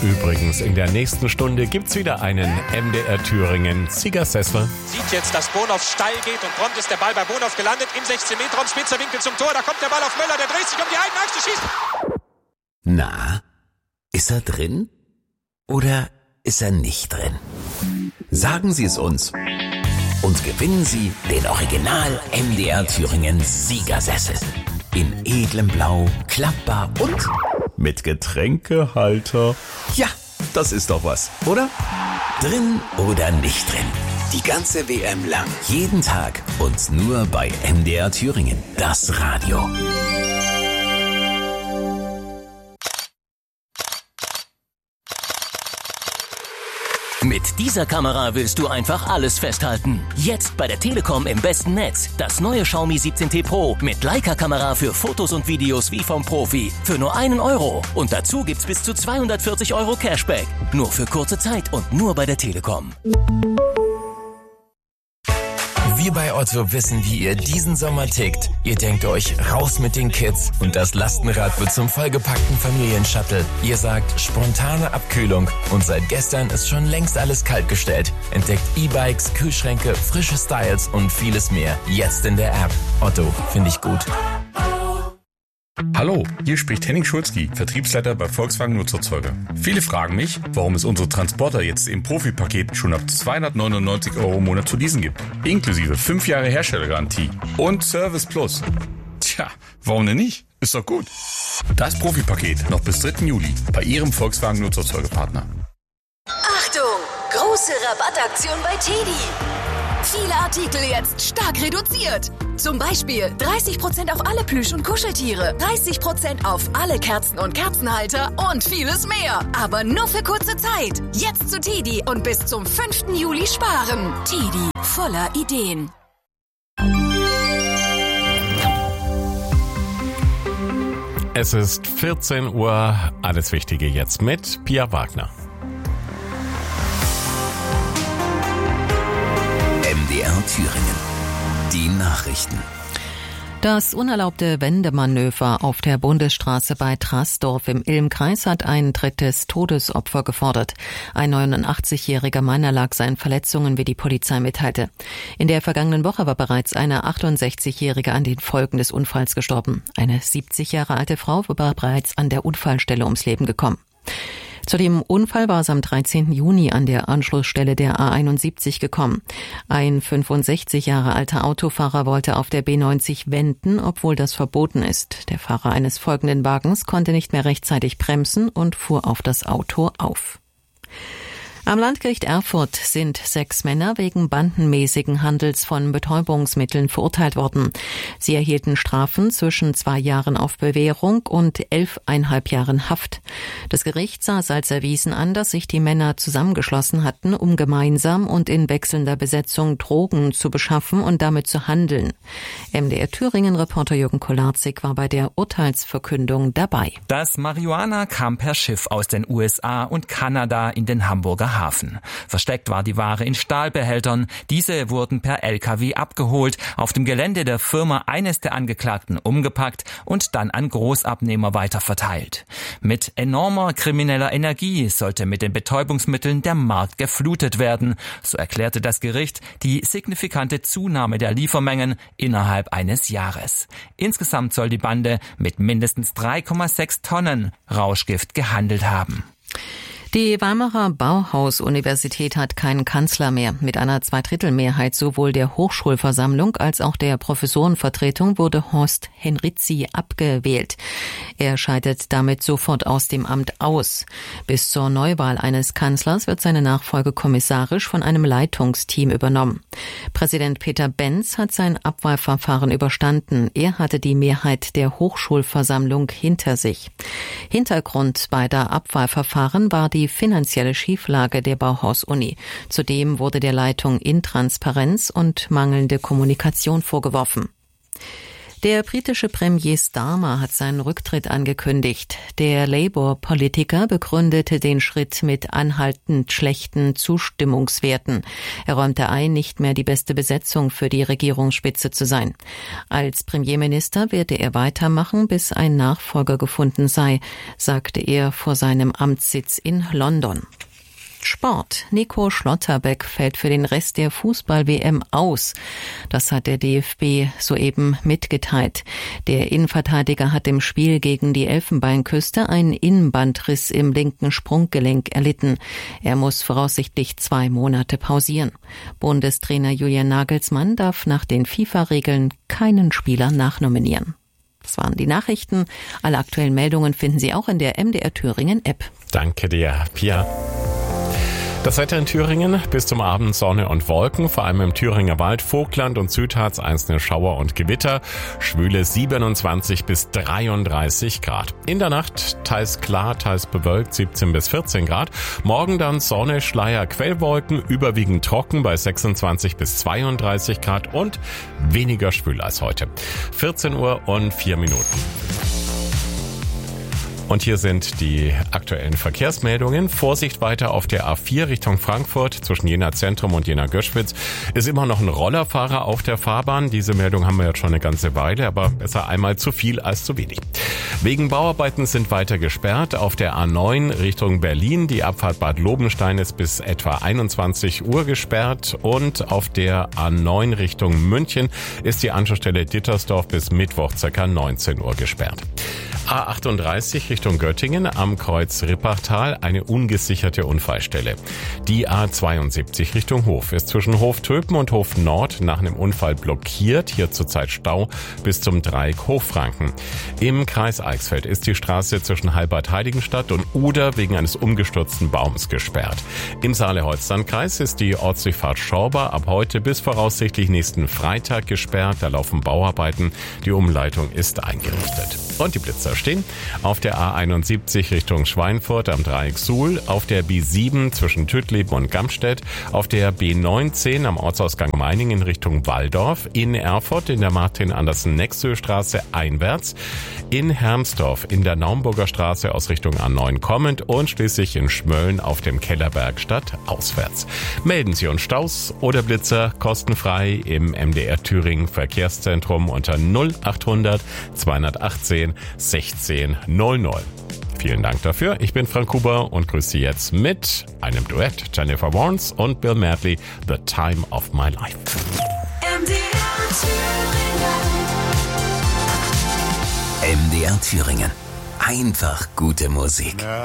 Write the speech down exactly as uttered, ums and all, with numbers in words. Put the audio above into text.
Übrigens, in der nächsten Stunde gibt's wieder einen M D R Thüringen Siegersessel. Sieht jetzt, dass Bonhoff steil geht und prompt ist der Ball bei Bonhoff gelandet im sechzehn Meter Raum, spitzer Winkel zum Tor, da kommt der Ball auf Möller, der dreht sich um die eigene Achse, schießt. Na, ist er drin oder ist er nicht drin? Sagen Sie es uns und gewinnen Sie den Original M D R Thüringen Siegersessel. In edlem Blau, klappbar und mit Getränkehalter. Ja, das ist doch was, oder? Drin oder nicht drin? Die ganze W M lang, jeden Tag und nur bei M D R Thüringen, das Radio. Mit dieser Kamera willst du einfach alles festhalten. Jetzt bei der Telekom im besten Netz. Das neue Xiaomi siebzehn T Pro mit Leica-Kamera für Fotos und Videos wie vom Profi. Für nur einen Euro. Und dazu gibt's bis zu zweihundertvierzig Euro Cashback. Nur für kurze Zeit und nur bei der Telekom. Wir bei Otto wissen, wie ihr diesen Sommer tickt. Ihr denkt euch, raus mit den Kids und das Lastenrad wird zum vollgepackten Familienshuttle. Ihr sagt, spontane Abkühlung und seit gestern ist schon längst alles kaltgestellt. Entdeckt E-Bikes, Kühlschränke, frische Styles und vieles mehr. Jetzt in der App. Otto, finde ich gut. Hallo, hier spricht Henning Schulzki, Vertriebsleiter bei Volkswagen Nutzerzeuger. Viele fragen mich, warum es unsere Transporter jetzt im Profi-Paket schon ab zweihundertneunundneunzig Euro im Monat zu leasen gibt. Inklusive fünf Jahre Herstellergarantie und Service Plus. Tja, warum denn nicht? Ist doch gut. Das Profi-Paket noch bis dritten Juli bei Ihrem Volkswagen Nutzerzeugerpartner. Achtung! Große Rabattaktion bei Teddy. Viele Artikel jetzt stark reduziert. Zum Beispiel dreißig Prozent auf alle Plüsch- und Kuscheltiere, dreißig Prozent auf alle Kerzen und Kerzenhalter und vieles mehr. Aber nur für kurze Zeit. Jetzt zu Teddy und bis zum fünften Juli sparen. Teddy, voller Ideen. Es ist vierzehn Uhr. Alles Wichtige jetzt mit Pia Wagner. M D R Thüringen. Die Nachrichten. Das unerlaubte Wendemanöver auf der Bundesstraße bei Trasdorf im Ilm-Kreis hat ein drittes Todesopfer gefordert. Ein neunundachtzigjähriger Mann erlag seinen Verletzungen, wie die Polizei mitteilte. In der vergangenen Woche war bereits eine achtundsechzigjährige an den Folgen des Unfalls gestorben. Eine siebzig Jahre alte Frau war bereits an der Unfallstelle ums Leben gekommen. Zu dem Unfall war es am dreizehnten Juni an der Anschlussstelle der A einundsiebzig gekommen. Ein fünfundsechzig Jahre alter Autofahrer wollte auf der B neunzig wenden, obwohl das verboten ist. Der Fahrer eines folgenden Wagens konnte nicht mehr rechtzeitig bremsen und fuhr auf das Auto auf. Am Landgericht Erfurt sind sechs Männer wegen bandenmäßigen Handels von Betäubungsmitteln verurteilt worden. Sie erhielten Strafen zwischen zwei Jahren auf Bewährung und elfeinhalb Jahren Haft. Das Gericht sah es als erwiesen an, dass sich die Männer zusammengeschlossen hatten, um gemeinsam und in wechselnder Besetzung Drogen zu beschaffen und damit zu handeln. M D R Thüringen-Reporter Jürgen Kolarzig war bei der Urteilsverkündung dabei. Das Marihuana kam per Schiff aus den U S A und Kanada in den Hamburger Hafen. Versteckt war die Ware in Stahlbehältern. Diese wurden per L K W abgeholt, auf dem Gelände der Firma eines der Angeklagten umgepackt und dann an Großabnehmer weiterverteilt. Mit enormer krimineller Energie sollte mit den Betäubungsmitteln der Markt geflutet werden. So erklärte das Gericht die signifikante Zunahme der Liefermengen innerhalb eines Jahres. Insgesamt soll die Bande mit mindestens drei Komma sechs Tonnen Rauschgift gehandelt haben. Die Weimarer Bauhaus-Universität hat keinen Kanzler mehr. Mit einer Zweidrittelmehrheit sowohl der Hochschulversammlung als auch der Professorenvertretung wurde Horst Henrizi abgewählt. Er scheidet damit sofort aus dem Amt aus. Bis zur Neuwahl eines Kanzlers wird seine Nachfolge kommissarisch von einem Leitungsteam übernommen. Präsident Peter Benz hat sein Abwahlverfahren überstanden. Er hatte die Mehrheit der Hochschulversammlung hinter sich. Hintergrund beider Abwahlverfahren war die Die finanzielle Schieflage der Bauhaus-Uni. Zudem wurde der Leitung Intransparenz und mangelnde Kommunikation vorgeworfen. Der britische Premier Starmer hat seinen Rücktritt angekündigt. Der Labour-Politiker begründete den Schritt mit anhaltend schlechten Zustimmungswerten. Er räumte ein, nicht mehr die beste Besetzung für die Regierungsspitze zu sein. Als Premierminister werde er weitermachen, bis ein Nachfolger gefunden sei, sagte er vor seinem Amtssitz in London. Sport. Nico Schlotterbeck fällt für den Rest der Fußball-W M aus. Das hat der D F B soeben mitgeteilt. Der Innenverteidiger hat im Spiel gegen die Elfenbeinküste einen Innenbandriss im linken Sprunggelenk erlitten. Er muss voraussichtlich zwei Monate pausieren. Bundestrainer Julian Nagelsmann darf nach den FIFA-Regeln keinen Spieler nachnominieren. Das waren die Nachrichten. Alle aktuellen Meldungen finden Sie auch in der M D R Thüringen App. Danke dir, Pia. Das Wetter in Thüringen: bis zum Abend Sonne und Wolken, vor allem im Thüringer Wald, Vogtland und Südharz einzelne Schauer und Gewitter, schwüle siebenundzwanzig bis dreiunddreißig Grad. In der Nacht teils klar, teils bewölkt, siebzehn bis vierzehn Grad. Morgen dann Sonne, Schleier, Quellwolken, überwiegend trocken bei sechsundzwanzig bis zweiunddreißig Grad und weniger schwül als heute. vierzehn Uhr und vier Minuten. Und hier sind die aktuellen Verkehrsmeldungen. Vorsicht weiter auf der A vier Richtung Frankfurt zwischen Jena Zentrum und Jena Göschwitz. Ist immer noch ein Rollerfahrer auf der Fahrbahn. Diese Meldung haben wir jetzt schon eine ganze Weile, aber besser einmal zu viel als zu wenig. Wegen Bauarbeiten sind weiter gesperrt. Auf der A neun Richtung Berlin die Abfahrt Bad Lobenstein ist bis etwa einundzwanzig Uhr gesperrt. Und auf der A neun Richtung München ist die Anschlussstelle Dittersdorf bis Mittwoch ca. neunzehn Uhr gesperrt. A achtunddreißig Richtung Göttingen am Kreuz Rippachtal eine ungesicherte Unfallstelle. Die A zweiundsiebzig Richtung Hof ist zwischen Hof-Töpen und Hof-Nord nach einem Unfall blockiert. Hier zurzeit Stau bis zum Dreieck Hochfranken. Im Kreis Eichsfeld ist die Straße zwischen Halbert-Heiligenstadt und Uder wegen eines umgestürzten Baums gesperrt. Im Saale-Holstein-Kreis ist die Ortsdurchfahrt Schorber ab heute bis voraussichtlich nächsten Freitag gesperrt. Da laufen Bauarbeiten. Die Umleitung ist eingerichtet. Und die Blitzer stehen auf der A einundsiebzig Richtung Schweinfurt am Dreieck Suhl, auf der B sieben zwischen Tüttleben und Gamstedt, auf der B neunzehn am Ortsausgang Meiningen Richtung Walldorf, in Erfurt in der Martin-Andersen-Nexö-Straße einwärts, in Hermsdorf in der Naumburger Straße aus Richtung A neun kommend und schließlich in Schmölln auf dem Kellerberg Stadt auswärts. Melden Sie uns Staus oder Blitzer kostenfrei im M D R Thüringen Verkehrszentrum unter null achthundert zweihundertachtzehn sechzehn null null. Vielen Dank dafür. Ich bin Frank Huber und grüße Sie jetzt mit einem Duett Jennifer Warnes und Bill Medley, The Time of My Life. M D R Thüringen. M D R Thüringen. Einfach gute Musik.